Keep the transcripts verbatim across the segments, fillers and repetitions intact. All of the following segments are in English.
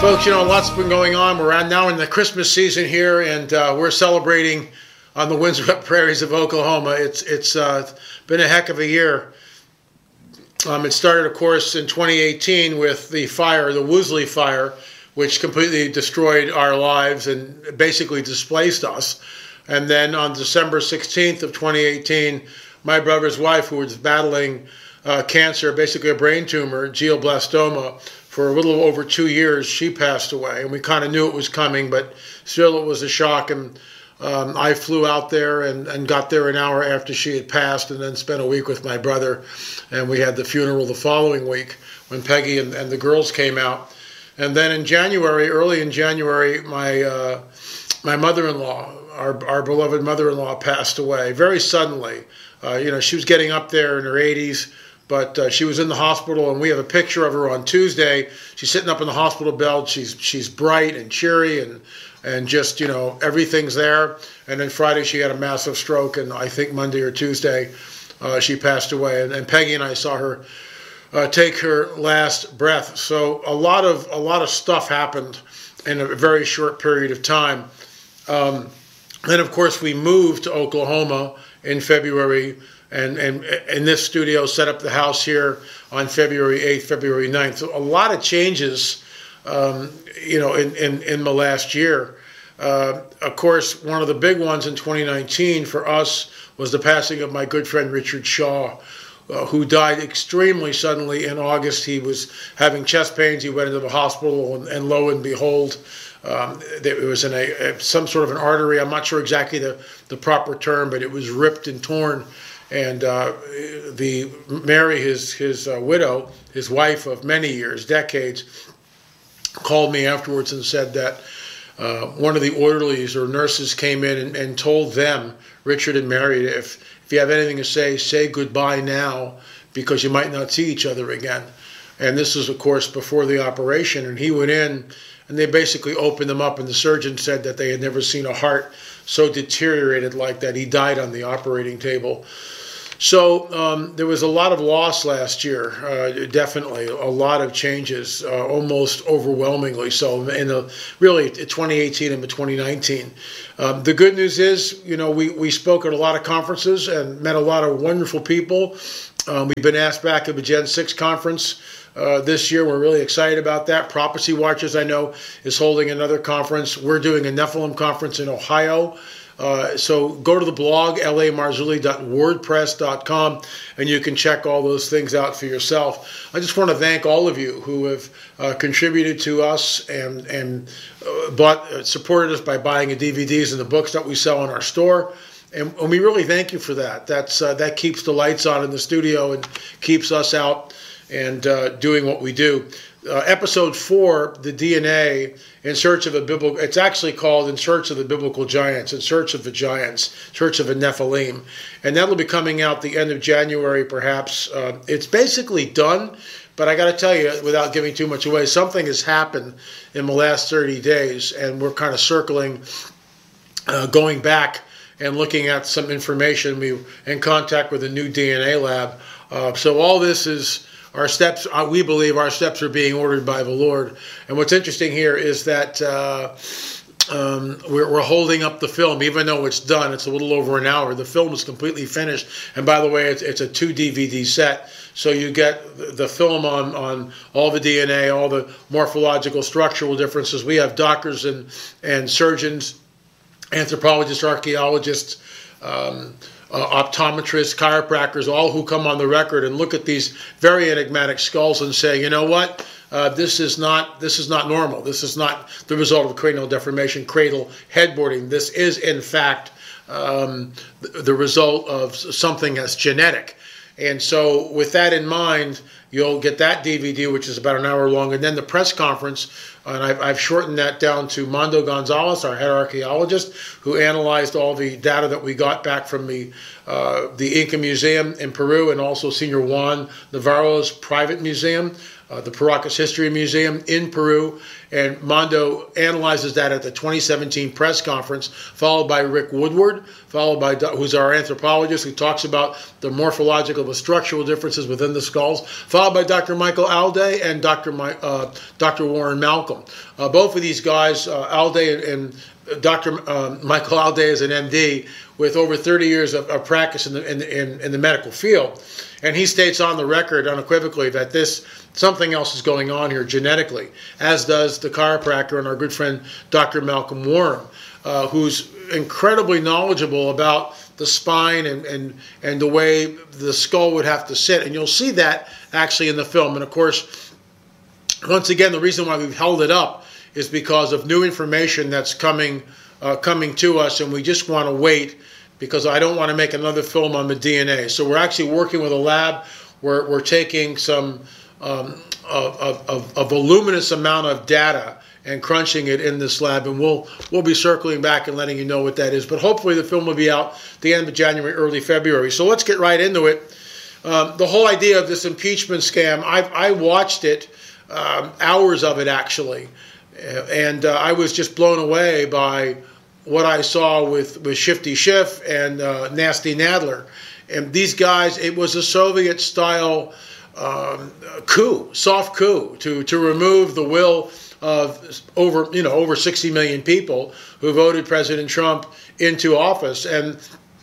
Folks, you know, lots been going on. We're out now in the Christmas season here, and uh, we're celebrating on the windswept prairies of Oklahoma. It's It's uh, been a heck of a year. Um, it started, of course, in twenty eighteen with the fire, the Woolsey fire, which completely destroyed our lives and basically displaced us. And then on December sixteenth of twenty eighteen, my brother's wife, who was battling uh, cancer, basically a brain tumor, glioblastoma, for a little over two years, she passed away. And we kind of knew it was coming, but still it was a shock. And um, I flew out there and, and got there an hour after she had passed, and then spent a week with my brother. And we had the funeral the following week when Peggy and, and the girls came out. And then in January, early in January, my uh, my mother-in-law, our our beloved mother-in-law, passed away very suddenly. Uh, you know, she was getting up there in her eighties, but uh, she was in the hospital, and we have a picture of her on Tuesday. She's sitting up in the hospital bed. She's she's bright and cheery, and and just, you know, everything's there. And then Friday she had a massive stroke, and I think Monday or Tuesday uh, she passed away. And, and Peggy and I saw her uh, take her last breath. So a lot of a lot of stuff happened in a very short period of time. Um, then, of course, we moved to Oklahoma in February, and, and in this studio, set up the house here on February eighth, February ninth. So a lot of changes, um, you know, in, in, in the last year. Uh, of course, one of the big ones in twenty nineteen for us was the passing of my good friend Richard Shaw, uh, who died extremely suddenly in August. He was having chest pains. He went into the hospital, and, and lo and behold, Um, it was in a, a some sort of an artery. I'm not sure exactly the, the proper term, but it was ripped and torn. And uh, the Mary, his his uh, widow, his wife of many years, decades, called me afterwards and said that uh, one of the orderlies or nurses came in and, and told them, Richard and Mary, if if you have anything to say, say goodbye now, because you might not see each other again. And this was, of course, before the operation. And he went in, and they basically opened him up, and the surgeon said that they had never seen a heart so deteriorated like that. He died on the operating table. So um, there was a lot of loss last year, uh, definitely, a lot of changes, uh, almost overwhelmingly so, in the, really twenty eighteen and twenty nineteen. Um, the good news is, you know, we, we spoke at a lot of conferences and met a lot of wonderful people. Um, we've been asked back at the Gen six conference Uh, this year. We're really excited about that. Prophecy Watchers, I know, is holding another conference. We're doing a Nephilim conference in Ohio. Uh, so go to the blog, l a marzulli dot wordpress dot com, and you can check all those things out for yourself. I just want to thank all of you who have uh, contributed to us and, and uh, bought, uh, supported us by buying the D V Ds and the books that we sell in our store. And, and we really thank you for that. That's uh, that keeps the lights on in the studio and keeps us out and uh, doing what we do. Uh, episode four, the D N A, in search of a biblical, it's actually called In Search of the Biblical Giants, In Search of the Giants, Search of the Nephilim. And that'll be coming out the end of January, perhaps. Uh, it's basically done, but I got to tell you, without giving too much away, something has happened in the last thirty days, and we're kind of circling, uh, going back and looking at some information. We were in contact with a new D N A lab. Uh, so all this is Our steps, we believe our steps are being ordered by the Lord. And what's interesting here is that uh, um, we're, we're holding up the film, even though it's done. It's a little over an hour. The film is completely finished. And by the way, it's, it's a two D V D set. So you get the film on, on all the D N A, all the morphological, structural differences. We have doctors and, and surgeons, anthropologists, archaeologists, um, Uh, optometrists, chiropractors, all who come on the record and look at these very enigmatic skulls and say, you know what, uh, this is not this is not normal. This is not the result of cranial deformation, cradle headboarding. This is, in fact, um, the, the result of something that's genetic. And so with that in mind, you'll get that D V D, which is about an hour long, and then the press conference, and I've, I've shortened that down to Mondo Gonzalez, our head archaeologist, who analyzed all the data that we got back from the uh, the Inca Museum in Peru, and also Senior Juan Navarro's private museum. uh, the Paracas History Museum in Peru. And Mondo analyzes that at the twenty seventeen press conference, followed by Rick Woodward, followed by who's our anthropologist who talks about the morphological, the structural differences within the skulls, followed by Doctor Michael Alday and Doctor My, uh, Doctor Warren Malcolm. Uh, both of these guys, uh, Alday and, and Doctor Uh, Michael Alday is an M D with over thirty years of, of practice in the, in, in, in the medical field. And he states on the record unequivocally that this something else is going on here genetically, as does the chiropractor and our good friend Doctor Malcolm Warren, uh, who's incredibly knowledgeable about the spine and, and, and the way the skull would have to sit. And you'll see that actually in the film. And of course, once again, the reason why we've held it up is because of new information that's coming uh, coming to us, and we just want to wait because I don't want to make another film on the D N A. So we're actually working with a lab. We're, we're taking some um, a, a, a voluminous amount of data and crunching it in this lab, and we'll we'll be circling back and letting you know what that is. But hopefully the film will be out the end of January, early February. So let's get right into it. Um, the whole idea of this impeachment scam, I I watched it, um, hours of it actually, and uh, I was just blown away by what I saw with, with Shifty Schiff and uh, Nasty Nadler. And these guys, it was a Soviet-style um, coup, soft coup, to, to remove the will of over, you know, over sixty million people who voted President Trump into office. And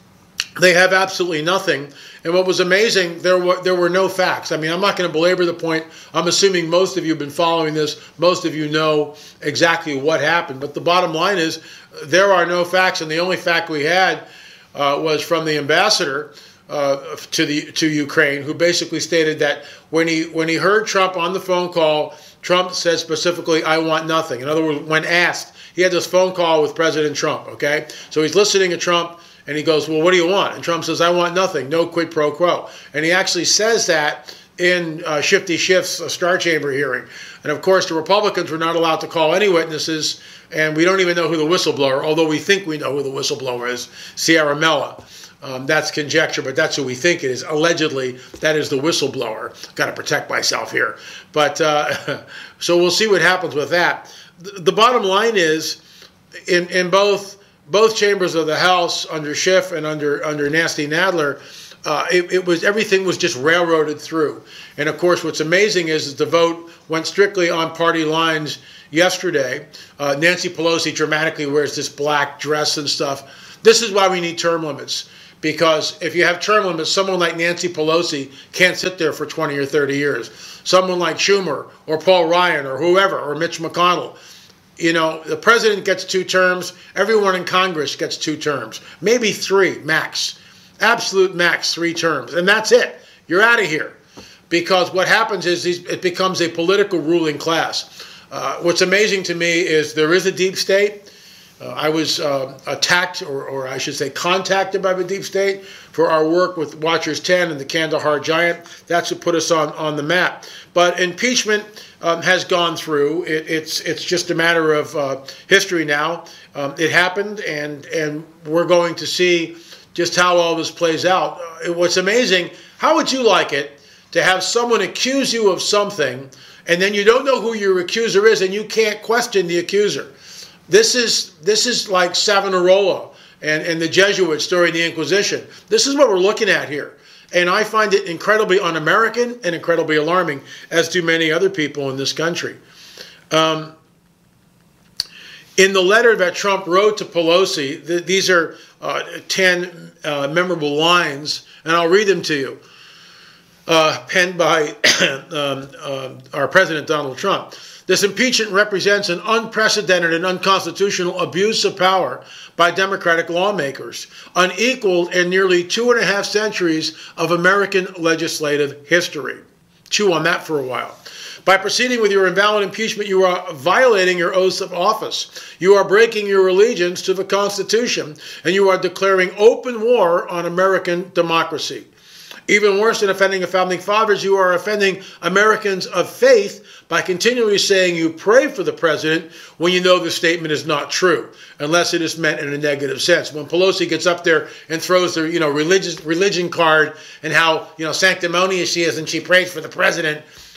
they have absolutely nothing. And what was amazing, there were there were no facts. I mean, I'm not going to belabor the point. I'm assuming most of you have been following this. Most of you know exactly what happened. But the bottom line is there are no facts. And the only fact we had uh, was from the ambassador uh, to the to Ukraine, who basically stated that when he when he heard Trump on the phone call, Trump said specifically, "I want nothing." In other words, when asked, he had this phone call with President Trump. Okay, so he's listening to Trump. And he goes, "Well, what do you want?" And Trump says, "I want nothing, no quid pro quo." And he actually says that in uh, Shifty Schiff's uh, Star Chamber hearing. And of course, the Republicans were not allowed to call any witnesses, and we don't even know who the whistleblower, although we think we know who the whistleblower is, Sierra Mella. Um, that's conjecture, but that's who we think it is. Allegedly, that is the whistleblower. Got to protect myself here. But uh, so we'll see what happens with that. The, the bottom line is, in, in both... both chambers of the House under Schiff and under under Nasty Nadler, uh, it, it was everything was just railroaded through. And of course, what's amazing is, is the vote went strictly on party lines yesterday. Uh, Nancy Pelosi dramatically wears this black dress and stuff. This is why we need term limits, because if you have term limits, someone like Nancy Pelosi can't sit there for twenty or thirty years. Someone like Schumer or Paul Ryan or whoever, or Mitch McConnell. You know, the president gets two terms. Everyone in Congress gets two terms. Maybe three, max. Absolute max, three terms. And that's it. You're out of here. Because what happens is these, it becomes a political ruling class. Uh, what's amazing to me is there is a deep state. Uh, I was uh, attacked, or, or I should say contacted by the deep state for our work with Watchers ten and the Kandahar Giant. That's what put us on, on the map. But impeachment um, has gone through. It, it's it's just a matter of uh, history now. Um, it happened, and, and we're going to see just how all this plays out. Uh, what's amazing, how would you like it to have someone accuse you of something, and then you don't know who your accuser is, and you can't question the accuser? This is this is like Savonarola and, and the Jesuits during the Inquisition. This is what we're looking at here. And I find it incredibly un-American and incredibly alarming, as do many other people in this country. Um, in the letter that Trump wrote to Pelosi, th- these are uh, ten uh, memorable lines, and I'll read them to you, uh, penned by um, uh, our President Donald Trump. This impeachment represents an unprecedented and unconstitutional abuse of power by Democratic lawmakers, unequaled in nearly two and a half centuries of American legislative history. Chew on that for a while. By proceeding with your invalid impeachment, you are violating your oaths of office. You are breaking your allegiance to the Constitution, and you are declaring open war on American democracy. Even worse than offending the Founding Fathers, you are offending Americans of faith by continually saying you pray for the president when you know the statement is not true, unless it is meant in a negative sense. When Pelosi gets up there and throws their, you know, religious religion card and how, you know, sanctimonious she is and she prays for the president,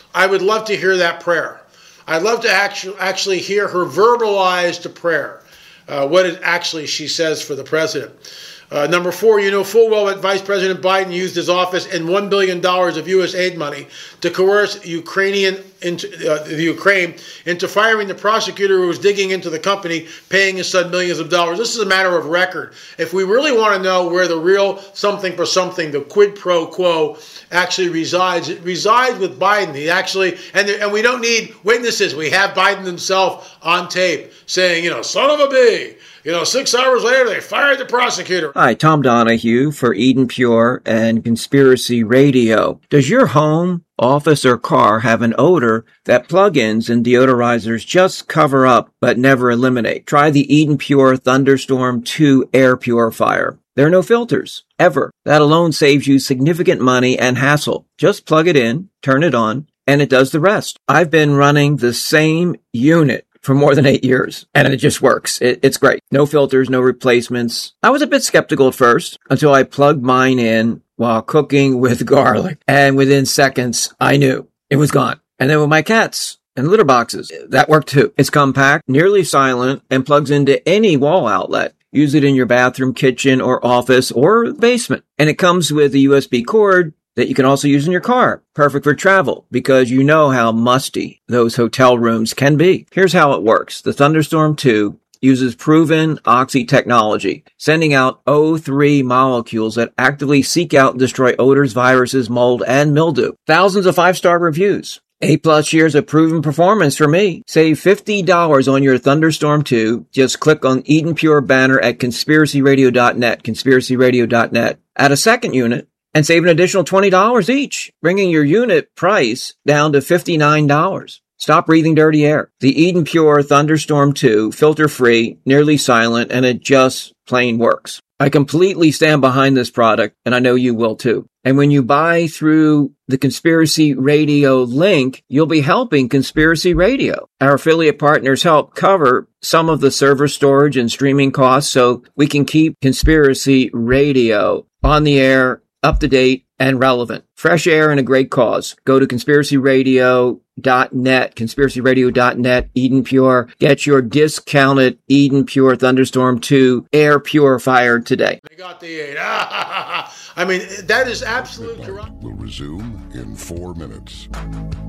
I would love to hear that prayer. I'd love to actually actually hear her verbalize the prayer, uh, what it actually she says for the president. Uh, number four, you know full well that Vice President Biden used his office and one billion dollars of U S aid money to coerce Ukrainian into uh, the Ukraine into firing the prosecutor who was digging into the company, paying his son millions of dollars. This is a matter of record. If we really want to know where the real something for something, the quid pro quo, actually resides, it resides with Biden. He actually, and there, and we don't need witnesses. We have Biden himself on tape saying, you know, son of a bee. You know, six hours later, they fired the prosecutor. Hi, Tom Donahue for Eden Pure and Conspiracy Radio. Does your home, office, or car have an odor that plug-ins and deodorizers just cover up but never eliminate? Try the Eden Pure Thunderstorm two air purifier. There are no filters, ever. That alone saves you significant money and hassle. Just plug it in, turn it on, and it does the rest. I've been running the same unit for more than eight years, and it just works. It, it's great. No filters, no replacements. I was a bit skeptical at first until I plugged mine in while cooking with garlic, and within seconds, I knew it was gone. And then with my cats and litter boxes, that worked too. It's compact, nearly silent, and plugs into any wall outlet. Use it in your bathroom, kitchen, or office, or basement. And it comes with a U S B cord that you can also use in your car. Perfect for travel, because you know how musty those hotel rooms can be. Here's how it works. The Thunderstorm two uses proven Oxy technology, sending out O three molecules that actively seek out and destroy odors, viruses, mold, and mildew. Thousands of five-star reviews. Eight plus years of proven performance for me. Save fifty dollars on your Thunderstorm two. Just click on Eden Pure banner at conspiracy radio dot net, conspiracy radio dot net. Add a second unit and save an additional twenty dollars each, bringing your unit price down to fifty-nine dollars. Stop breathing dirty air. The Eden Pure Thunderstorm two, filter-free, nearly silent, and it just plain works. I completely stand behind this product, and I know you will too. And when you buy through the Conspiracy Radio link, you'll be helping Conspiracy Radio. Our affiliate partners help cover some of the server storage and streaming costs so we can keep Conspiracy Radio on the air, up to date, and relevant. Fresh air and a great cause. Go to conspiracy radio dot net, conspiracy radio dot net, Eden Pure. Get your discounted Eden Pure Thunderstorm two air purifier today. They got the eight. I mean, that is absolute corruption. Will resume in four minutes.